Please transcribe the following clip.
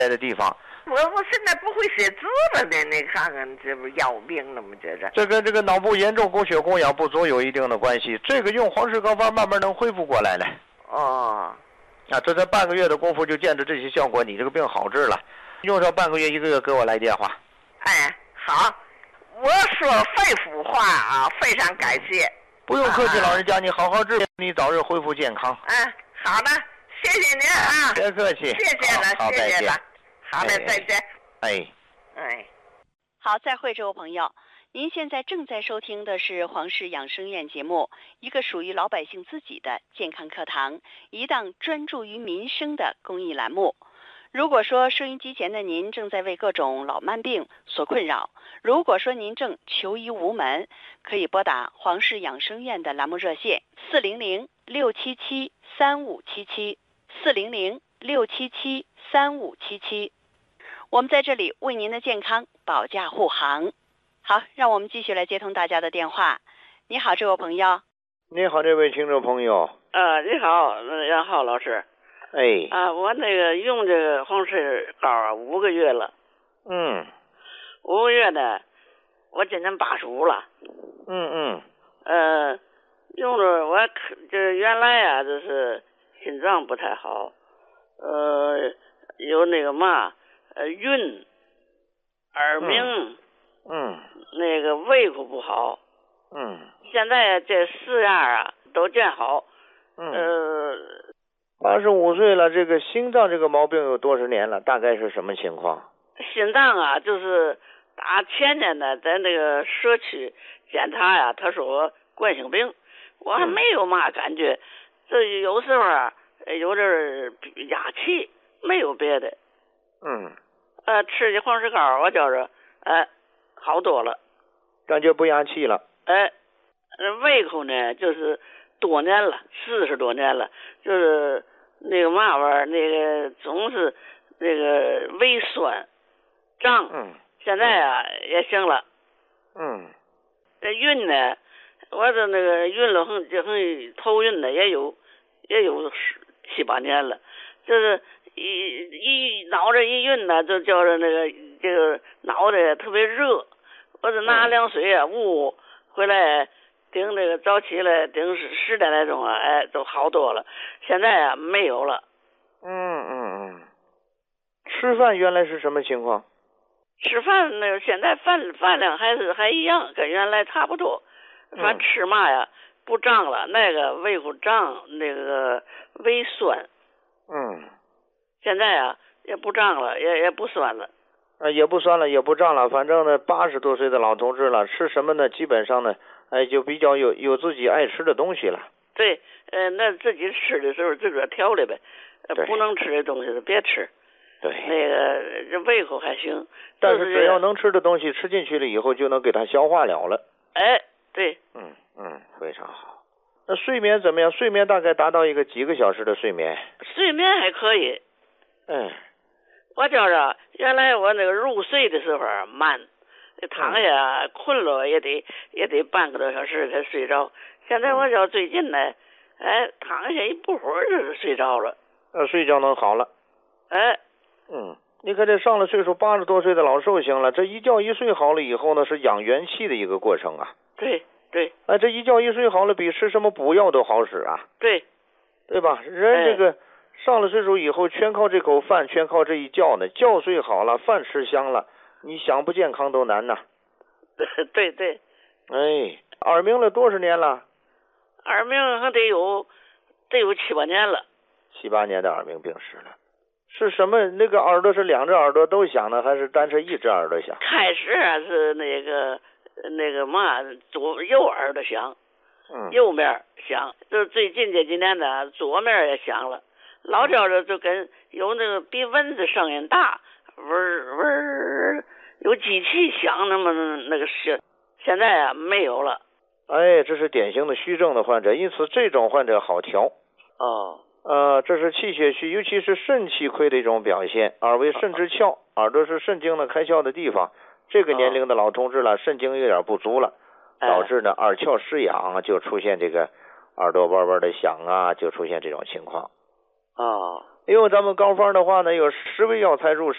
的地方。 我现在不会写字了呢，你看看这不要命了吗？ 这跟这个脑部严重供血供氧不足有一定的关系，这个用黄氏膏方慢慢能恢复过来了。 哦， 这才半个月的功夫就见着这些效果，你这个病好治了。用上半个月1个月给我来电话。 哎，好，我说肺腑话啊，非常感谢。 不用客气，老人家，你好好治，你早日恢复健康。 好的，谢谢您啊。 别客气， 谢谢了， 好， 谢谢了。好的，再见。 好，再会，这位朋友。您现在正在收听的是黄氏养生院节目，一个属于老百姓自己的健康课堂，一档专注于民生的公益栏目。如果说收音机前的您正在为各种老慢病所困扰，如果说您正求医无门，可以拨打黄氏养生院的栏目热线400-677-3577，400-677-3577。我们在这里为您的健康保驾护航。好，让我们继续来接通大家的电话。你好，这位朋友。 你好，这位听众朋友。 你好，杨浩老师。我那个用这个黄氏膏5个月了。5个月呢，我今年85了。用着我这原来啊，就是心脏不太好，有那个晕、耳鸣，那个胃口不好。现在这4样啊都见好。 85岁了，这个心脏这个毛病有多少年了？大概是什么情况？ 心脏啊，就是打前年呢，在那个社区检查呀，他说我冠心病，我还没有嘛感觉，这有时候啊有点压气，没有别的。吃的黄氏膏，我觉着好多了， 感觉不压气了。 胃口呢，就是多年了，40多年了，就是那个嘛玩意儿，那个总是那个胃酸胀。现在啊也行了。这晕呢，我这那个晕了就很头晕的，也有7、8年了，就是一脑袋一晕呢，就叫着那个这个脑袋特别热，我就拿凉水啊捂回来，顶那个早起来顶10点来钟啊，都好多了。现在啊没有了。 吃饭原来是什么情况？ 吃饭那现在饭量还一样，跟原来差不多。反正吃嘛呀不胀了，那个胃口胀，那个胃酸。现在啊也不胀了，也不酸了。 也不酸了，也不胀了，反正呢80多岁的老同志了，吃什么呢？基本上呢，就比较有自己爱吃的东西了。 对，那自己吃的时候自个儿调理呗，不能吃的东西就别吃。 对， 那个这胃口还行， 但是只要能吃的东西吃进去了以后，就能给它消化了。 对。 非常好。那睡眠怎么样？睡眠大概达到一个几个小时的睡眠？ 睡眠还可以。我觉着原来我那个入睡的时候慢，躺下困了也得半个多小时才睡着。现在我觉最近呢，躺下一不会儿就睡着了。 睡觉能好了。你看这上了岁数80多岁的老寿星了，这一觉一睡好了以后呢，是养元气的一个过程啊。 对。 这一觉一睡好了，比吃什么补药都好使啊。对吧？人这个上了岁数以后，全靠这口饭，全靠这一觉呢。觉睡好了，饭吃香了，你想不健康都难呐。 对。 耳鸣了多少年了？ 耳鸣还得有7、8年了。 7、8年的耳鸣病史了。是什么？那个耳朵是2只耳朵都响呢，还是单是1只耳朵响？ 开始啊是那个嘛，右耳朵响，右面响。就是最近这几年呢，左面也响了。老觉着就跟有那个比蚊子声音大，嗡，有机器响那么那个声。现在啊没有了。 这是典型的虚症的患者，因此这种患者好调。这是气血虚，尤其是肾气亏的一种表现。耳为肾之窍，耳朵是肾经的开窍的地方。这个年龄的老同志了，肾经有点不足了，导致呢耳窍失养，就出现这个耳朵嗡嗡的响啊，就出现这种情况。因为咱们膏方的话呢，有10味药材入